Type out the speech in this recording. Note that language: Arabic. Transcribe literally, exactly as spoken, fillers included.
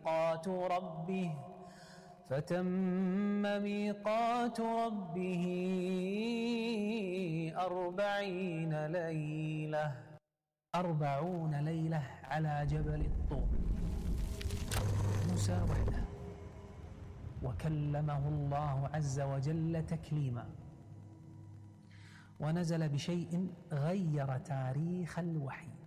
ميقات ربه فتم ميقات ربه أربعين ليلة أربعون ليلة على جبل الطور، موسى وحده، وكلمه الله عز وجل تكليما، ونزل بشيء غير تاريخ الوحي.